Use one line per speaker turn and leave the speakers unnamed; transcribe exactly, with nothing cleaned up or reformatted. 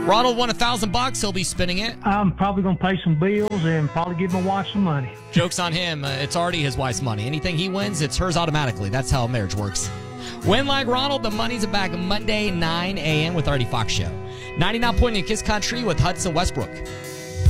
Ronald won a thousand bucks. He'll be spinning it.
I'm probably going to pay some bills and probably give my wife some money.
Joke's on him. Uh, it's already his wife's money. Anything he wins, it's hers automatically. That's how marriage works. Win like Ronald. The money's back Monday, nine a.m. with Artie Fox Show. ninety-nine point in Kiss Country with Hudson Westbrook.